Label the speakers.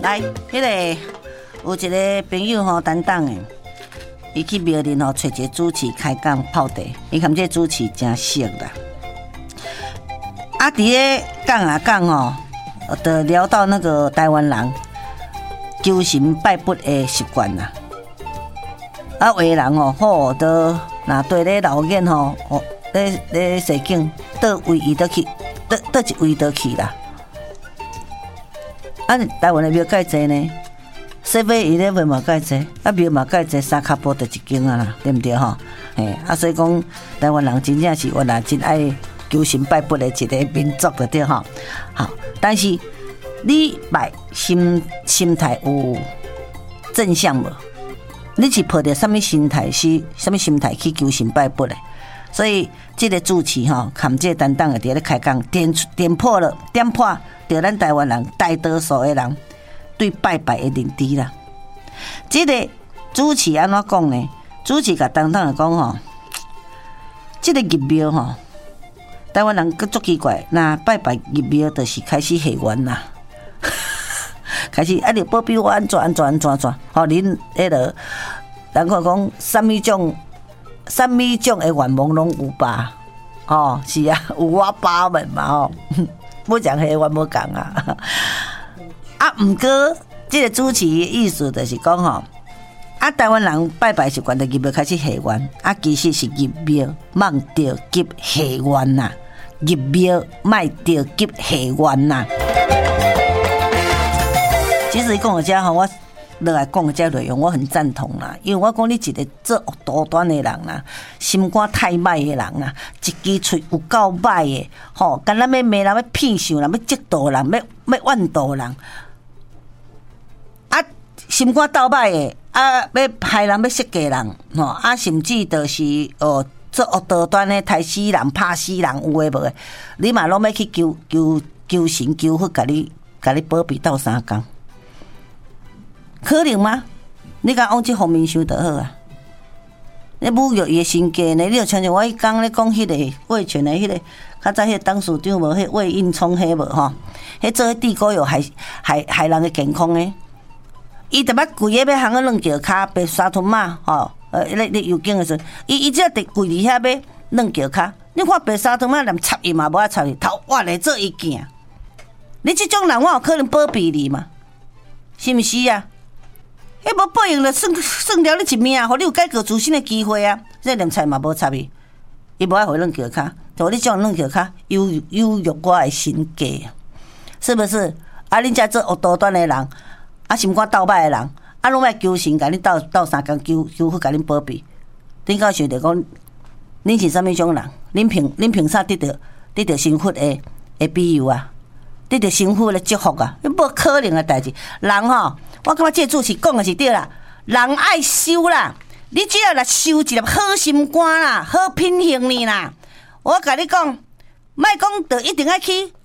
Speaker 1: 来，迄个有一个朋友吼，担当的，伊去庙里吼找一个主持开讲泡茶，伊含这个主持真熟啦。啊，伫咧讲吼，就聊到那个台湾人求神拜佛的习惯啦。啊，有的人吼，好都若对咧老眼吼，咧西境倒位伊倒去，倒一位倒去啦。啊，台湾的庙介济呢，西北伊咧庙嘛介济，啊庙嘛介济，三脚步就一间啊啦，对不对吼？嘿，啊所以讲台湾人真正是原来真爱求神拜佛的一个民族的对吼。好，但是你拜心态有正向无？你是抱着什么心态去求神拜佛的？所以这个主持吼，含这个担当的伫咧开讲，点破着咱台湾人大多数的人对拜拜的认知啦。这个主持安怎讲呢？主持甲担当的讲吼，这个入庙吼，台湾人佫足奇怪，那拜拜入庙就是开始下愿啦，开始啊！你保庇我安怎，吼，恁迄个人看讲，什么种的愿望拢有吧？哦，是啊，有我八门嘛吼。不讲黑我不讲啊，啊，毋过这个主持的意思就是讲吼，啊，台湾人拜拜习惯就入庙开始下愿，啊，其实是入庙莫着急下愿呐，入庙莫着急下愿呐。其实讲到这吼，我落来讲的这内容，我很赞同啦，因为我讲你一个做多端的人啦，心肝太歹的人啦，一支嘴有够歹的，吼，干咱要骂人，要骗想人，要嫉妒人，要怨妒人，啊，心肝斗歹的，啊，要害人，要设计人，吼，啊，甚至就是做恶多端的，杀死人、拍死人，有诶无诶，你嘛拢要去求神求佛，甲你保庇斗相共。可能吗？你甲往这方面想就好啊！你侮辱伊的身价呢？你就像我迄讲咧讲迄个味全的迄个，较早迄个董事长无，迄魏应聪迄无吼，迄做迄地沟油害人的健康的。伊特别规个要行个软脚骹，白沙屯嘛吼，咧游景的时候，伊只得跪伫遐要软脚骹。你看白沙屯嘛，连插伊嘛无爱插伊，头挖来做伊囝。你这种人，我有可能保庇你嘛？是毋是啊？迄无报应了，算了你一命，互你有改过自新的机会啊！这连菜嘛无插伊，伊无爱回软脚骹，就你这种软脚骹，有辱我的身价，是不是？啊，恁遮做恶多端的人，啊，心肝斗歹的人，啊，拢爱求神，甲恁斗相共求佛，甲恁保庇。恁到想着讲，恁是啥物种人？恁凭啥得到神佛的庇佑啊？得到神佛的祝福啊？无可能的代志。人吼，我感觉这主持讲的是对啦。人爱修啦，你只要来修一粒好心肝啦，好品行呢啦。我甲你讲，莫讲就一定要去